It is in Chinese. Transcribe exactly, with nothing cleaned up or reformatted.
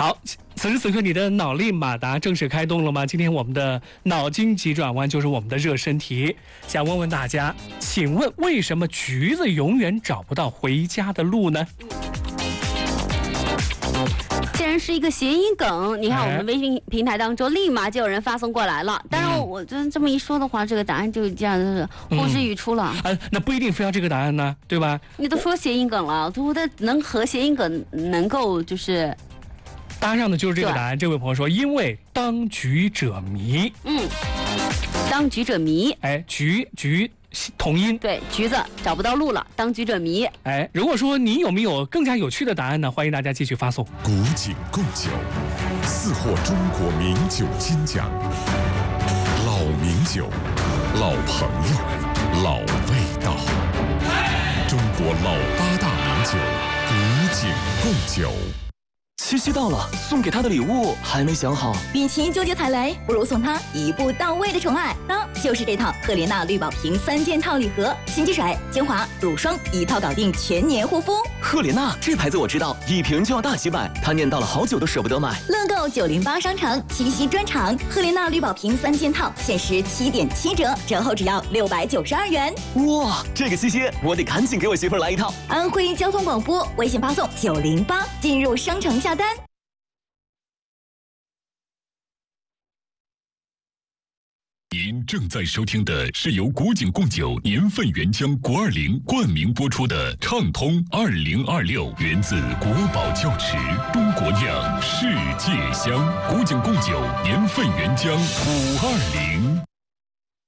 好，此时此刻你的脑力马达正式开动了吗？今天我们的脑筋急转弯就是我们的热身题，想问问大家，请问为什么橘子永远找不到回家的路呢？ 既然是一个谐音梗，你看我们微信平台当中立马就有人发送过来了。当然，我这这么一说的话，这个答案就这样子呼之欲出了。 嗯、啊，那不一定非要这个答案呢，对吧？ 你都说谐音梗了，我的能和谐音梗能够就是搭上的就是这个答案。这位朋友说，因为当局者迷。 嗯，当局者迷。 哎，局局。同音， 对，橘子找不到路了，当局者迷。 哎，如果说你有没有更加有趣的答案呢？欢迎大家继续发送。 古井贡酒，四获中国名酒金奖，老名酒，老朋友，老味道，中国老八大名酒，古井贡酒。 七夕到了，送给他的礼物还没想好， 与其纠结踩雷，不如送他一步到位的宠爱，那就是这套赫莲娜绿宝瓶三件套礼盒，洗洁水、精华、乳霜一套搞定全年护肤。 赫莲娜这牌子我知道，一瓶就要大几百，他念叨了好久都舍不得买。 乐购九零八商城七夕专场，赫莲娜绿宝瓶三件套限时七点七折，折后只要六百九十二元。 哇，这个七夕我得赶紧给我媳妇来一套。 安徽交通广播微信发送九零八进入商城下单。 您正在收听的是由古井贡酒年份原浆国二零冠名播出的畅通二零二六，源自国宝窖池，中国酿，世界香。古井贡酒年份原浆五二零。